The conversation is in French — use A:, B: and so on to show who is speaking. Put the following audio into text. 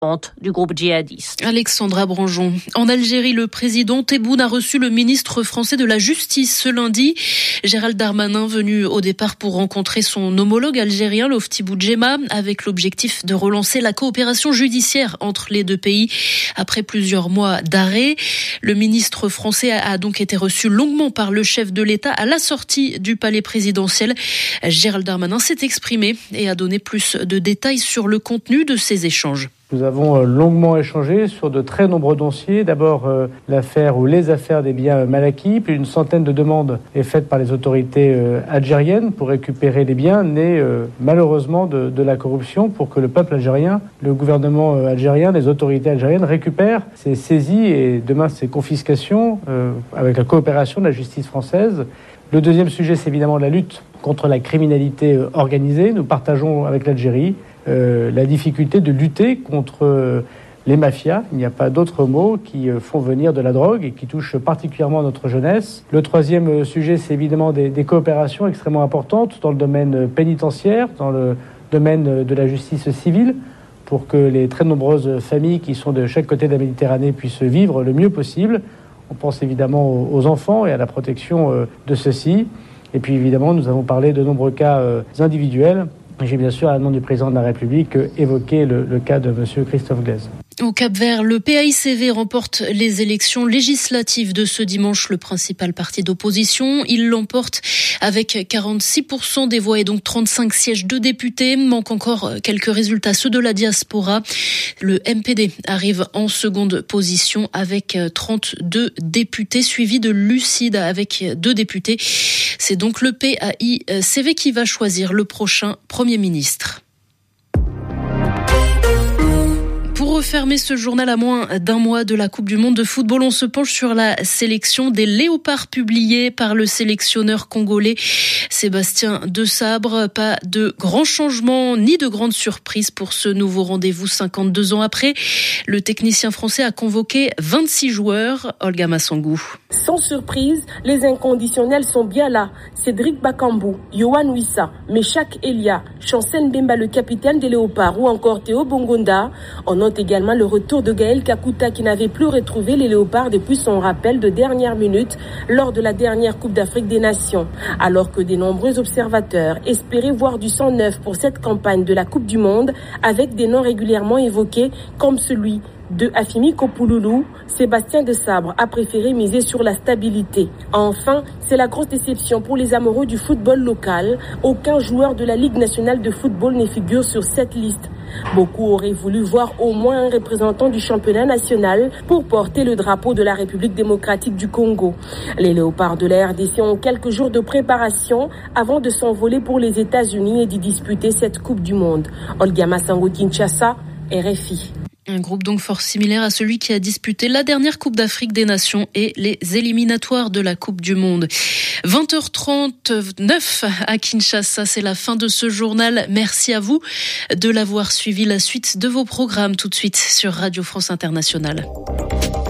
A: du groupe djihadiste.
B: Alexandra Branjon. En Algérie, le président Tebboune a reçu le ministre français de la Justice ce lundi. Gérald Darmanin, venu au départ pour rencontrer son homologue algérien, Lofti Boudjema, avec l'objectif de relancer la coopération judiciaire entre les deux pays après plusieurs mois d'arrêt. Le ministre français a donc été reçu longuement par le chef de l'État à la sortie du palais présidentiel. Gérald Darmanin s'est exprimé et a donné plus de détails sur le contenu de ces échanges.
C: Nous avons longuement échangé sur de très nombreux dossiers. D'abord, l'affaire ou les affaires des biens mal acquis. Plus d'une centaine de demandes est faite par les autorités algériennes pour récupérer les biens nés malheureusement de la corruption, pour que le peuple algérien, le gouvernement algérien, les autorités algériennes récupèrent ces saisies et demain ces confiscations avec la coopération de la justice française. Le deuxième sujet, c'est évidemment la lutte contre la criminalité organisée. Nous partageons avec l'Algérie la difficulté de lutter contre les mafias, il n'y a pas d'autre mot, qui font venir de la drogue et qui touchent particulièrement notre jeunesse. Le troisième sujet, c'est évidemment des coopérations extrêmement importantes dans le domaine pénitentiaire, dans le domaine de la justice civile, pour que les très nombreuses familles qui sont de chaque côté de la Méditerranée puissent vivre le mieux possible. On pense évidemment aux enfants et à la protection de ceux-ci. Et puis évidemment, nous avons parlé de nombreux cas individuels. J'ai bien sûr, à la demande du président de la République, évoqué le cas de M. Christophe Glaise.
B: Au Cap-Vert, le PAICV remporte les élections législatives de ce dimanche, le principal parti d'opposition. Il l'emporte avec 46% des voix et donc 35 sièges de députés. Manque encore quelques résultats, ceux de la diaspora. Le MPD arrive en seconde position avec 32 députés, suivi de Lucide avec 2 députés. C'est donc le PAICV qui va choisir le prochain Premier ministre. Pour refermer ce journal à moins d'un mois de la Coupe du Monde de football, on se penche sur la sélection des léopards publiée par le sélectionneur congolais Sébastien Desabre. Pas de grands changements ni de grandes surprises pour ce nouveau rendez-vous 52 ans après. Le technicien français a convoqué 26 joueurs. Olga Massangou.
D: Sans surprise, les inconditionnels sont bien là. Cédric Bakambu, Yohan Wissa, Meshak Elia, Chancel Mbemba, le capitaine des léopards, ou encore Théo Bongonda. On note également le retour de Gaël Kakuta qui n'avait plus retrouvé les léopards depuis son rappel de dernière minute lors de la dernière Coupe d'Afrique des Nations. Alors que de nombreux observateurs espéraient voir du sang neuf pour cette campagne de la Coupe du Monde, avec des noms régulièrement évoqués comme celui de Afimi Kopouloulou, Sébastien Desabre a préféré miser sur la stabilité. Enfin, c'est la grosse déception pour les amoureux du football local. Aucun joueur de la Ligue nationale de football ne figure sur cette liste. Beaucoup auraient voulu voir au moins un représentant du championnat national pour porter le drapeau de la République démocratique du Congo. Les léopards de la RDC ont quelques jours de préparation avant de s'envoler pour les États-Unis et d'y disputer cette Coupe du Monde. Olga Massangou, Kinshasa, RFI.
B: Un groupe donc fort similaire à celui qui a disputé la dernière Coupe d'Afrique des Nations et les éliminatoires de la Coupe du Monde. 20h39 à Kinshasa, c'est la fin de ce journal. Merci à vous de l'avoir suivi. La suite de vos programmes tout de suite sur Radio France Internationale.